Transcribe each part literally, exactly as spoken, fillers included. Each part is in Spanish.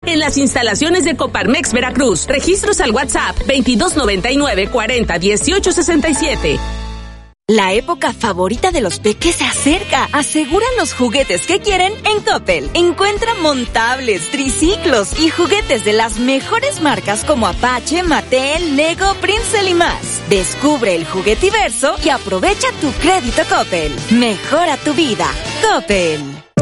en las instalaciones de Coparmex Veracruz. Registros al WhatsApp veintidós noventa y nueve cuarenta dieciocho sesenta y siete. La época favorita de los peques se acerca. Aseguran los juguetes que quieren en Coppel. Encuentra montables, triciclos y juguetes de las mejores marcas como Apache, Mattel, Lego, Princeton y más. Descubre el juguetiverso y aprovecha tu crédito Coppel. Mejora tu vida. Coppel.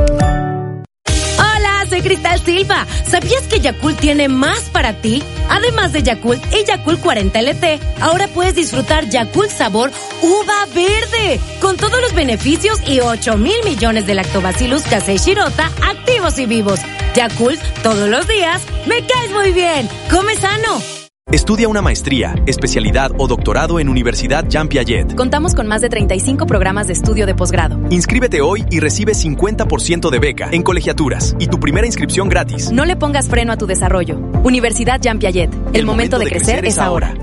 Soy Cristal Silva. ¿Sabías que Yakult tiene más para ti? Además de Yakult y Yakult cuarenta L T, ahora puedes disfrutar Yakult sabor uva verde, con todos los beneficios y ocho mil millones de lactobacillus casei shirota activos y vivos. Yakult, todos los días, me caes muy bien. Come sano. Estudia una maestría, especialidad o doctorado en Universidad Jean Piaget. Contamos con más de treinta y cinco programas de estudio de posgrado. Inscríbete hoy y recibe cincuenta por ciento de beca en colegiaturas y tu primera inscripción gratis. No le pongas freno a tu desarrollo. Universidad Jean Piaget. El, El momento, momento de, de crecer, crecer es ahora.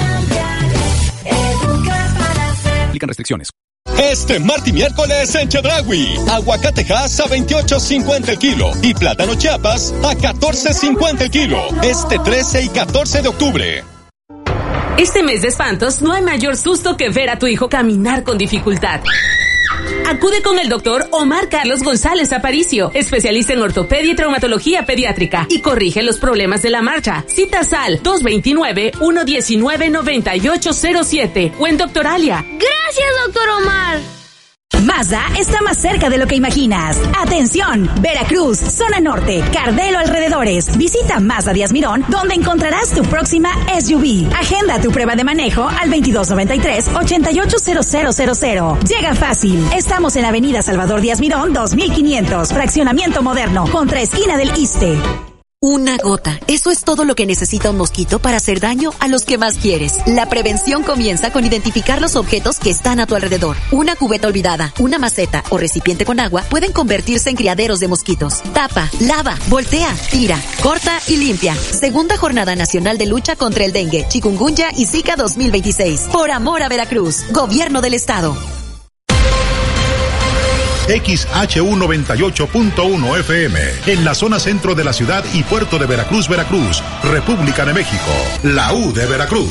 Aplican restricciones. Este martes y miércoles en Chedraui, aguacatejas a veintiocho cincuenta el kilo y plátano Chiapas a catorce cincuenta el kilo. Este trece y catorce de octubre. Este mes de espantos no hay mayor susto que ver a tu hijo caminar con dificultad. Acude con el doctor Omar Carlos González Aparicio, especialista en ortopedia y traumatología pediátrica, y corrige los problemas de la marcha. Citas al dos veintinueve, uno diecinueve, noventa y ocho cero siete o en Doctoralia. Gracias, doctor Omar. Mazda está más cerca de lo que imaginas. Atención, Veracruz, zona norte, Cardelo alrededores. Visita Mazda Díaz Mirón, donde encontrarás tu próxima S U V. Agenda tu prueba de manejo al veintidós noventa y tres, ochenta y ocho cero cero cero cero. Llega fácil. Estamos en la avenida Salvador Díaz Mirón, dos mil quinientos, fraccionamiento moderno, contra esquina del Iste. Una gota. Eso es todo lo que necesita un mosquito para hacer daño a los que más quieres. La prevención comienza con identificar los objetos que están a tu alrededor. Una cubeta olvidada, una maceta o recipiente con agua pueden convertirse en criaderos de mosquitos. Tapa, lava, voltea, tira, corta y limpia. Segunda Jornada Nacional de Lucha contra el Dengue, Chikungunya y Zika dos mil veintiséis. Por amor a Veracruz. Gobierno del Estado. X H U noventa y ocho punto uno F M, en la zona centro de la ciudad y puerto de Veracruz, Veracruz, República de México, la U de Veracruz.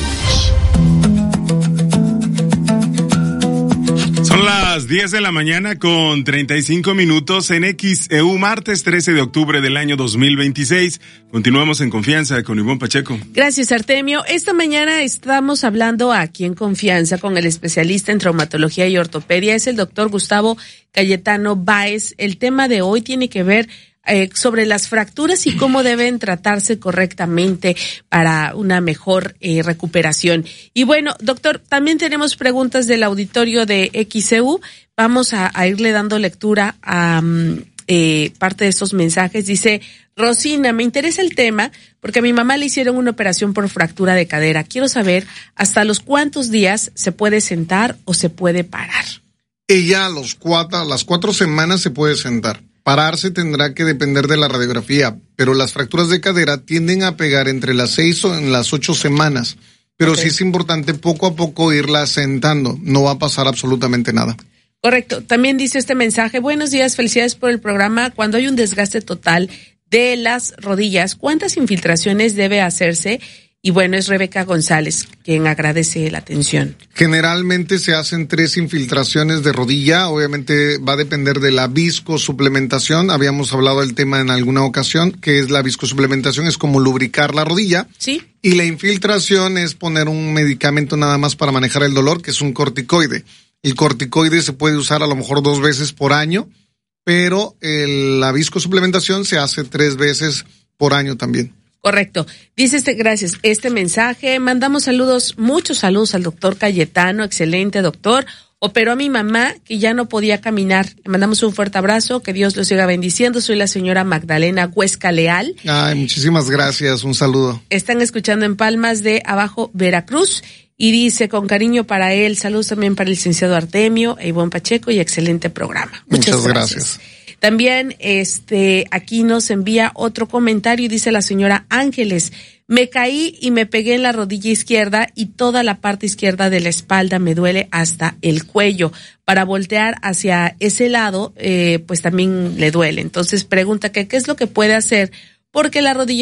Son las diez de la mañana con treinta y cinco minutos en X E U, martes trece de octubre del año dos mil veintiséis. Continuamos en confianza con Ivonne Pacheco. Gracias, Artemio. Esta mañana estamos hablando aquí en confianza con el especialista en traumatología y ortopedia, es el doctor Gustavo Cayetano Báez. El tema de hoy tiene que ver Eh, sobre las fracturas y cómo deben tratarse correctamente para una mejor eh, recuperación. Y bueno, doctor, también tenemos preguntas del auditorio de X E U. Vamos a, a irle dando lectura a um, eh, parte de estos mensajes. Dice Rosina, me interesa el tema porque a mi mamá le hicieron una operación por fractura de cadera. Quiero saber hasta los cuántos días se puede sentar o se puede parar. Ella a los cuatro, a las cuatro semanas se puede sentar. Pararse tendrá que depender de la radiografía, pero las fracturas de cadera tienden a pegar entre las seis o en las ocho semanas. Pero okay, sí es importante poco a poco irla sentando, no va a pasar absolutamente nada. Correcto. También dice este mensaje, buenos días, felicidades por el programa. Cuando hay un desgaste total de las rodillas, ¿cuántas infiltraciones debe hacerse? Y bueno, es Rebeca González quien agradece la atención. Generalmente se hacen tres infiltraciones de rodilla. Obviamente va a depender de la viscosuplementación. Habíamos hablado del tema en alguna ocasión, que es la viscosuplementación, es como lubricar la rodilla. Sí. Y la infiltración es poner un medicamento nada más para manejar el dolor, que es un corticoide. El corticoide se puede usar a lo mejor dos veces por año, pero el, la viscosuplementación se hace tres veces por año también. Correcto. Dice este, gracias, este mensaje. Mandamos saludos, muchos saludos al doctor Cayetano. Excelente, doctor. Operó a mi mamá, que ya no podía caminar. Le mandamos un fuerte abrazo, que Dios lo siga bendiciendo. Soy la señora Magdalena Huesca Leal. Ay, muchísimas gracias, un saludo. Están escuchando en Palmas de Abajo, Veracruz. Y dice, con cariño para él, saludos también para el licenciado Artemio e Ivonne Pacheco y excelente programa. Muchas, Muchas gracias. gracias. También este aquí nos envía otro comentario y dice la señora Ángeles, me caí y me pegué en la rodilla izquierda y toda la parte izquierda de la espalda me duele hasta el cuello. Para voltear hacia ese lado, eh, pues también le duele. Entonces pregunta que qué es lo que puede hacer porque la rodilla